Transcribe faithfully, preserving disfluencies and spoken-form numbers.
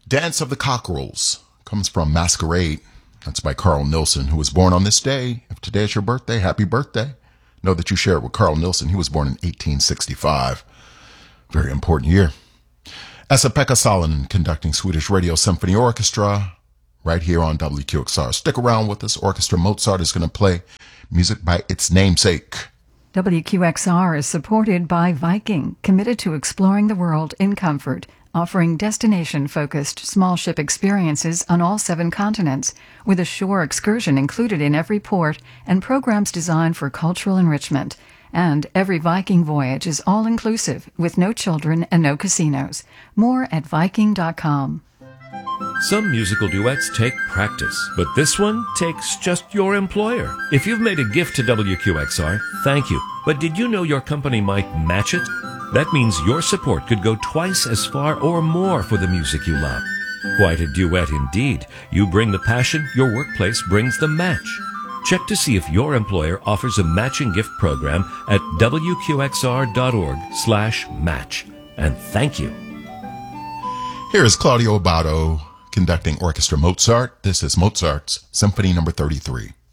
Dance of the Cockerels comes from Masquerade. That's by Carl Nilsson, who was born on this day. If today is your birthday, happy birthday. Know that you share it with Carl Nilsson. He was born in eighteen sixty-five. Very important year. Esa-Pekka Salonen conducting Swedish Radio Symphony Orchestra right here on W Q X R. Stick around with us. Orchestra Mozart is going to play music by its namesake. W Q X R is supported by Viking, committed to exploring the world in comfort, offering destination-focused small ship experiences on all seven continents, with a shore excursion included in every port and programs designed for cultural enrichment. And every Viking voyage is all-inclusive, with no children and no casinos. More at Viking dot com. Some musical duets take practice, but this one takes just your employer. If you've made a gift to W Q X R, thank you. But did you know your company might match it? That means your support could go twice as far or more for the music you love. Quite a duet indeed. You bring the passion, your workplace brings the match. Check to see if your employer offers a matching gift program at W Q X R dot org slash match. And thank you. Here is Claudio Abbado conducting Orchestra Mozart. This is Mozart's Symphony Number thirty-three.